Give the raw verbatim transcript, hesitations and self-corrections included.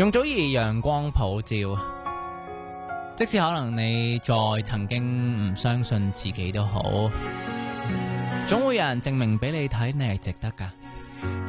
容祖兒陽光普照，即使可能你再曾經唔相信自己都好，總會有人證明俾你睇，你係值得㗎。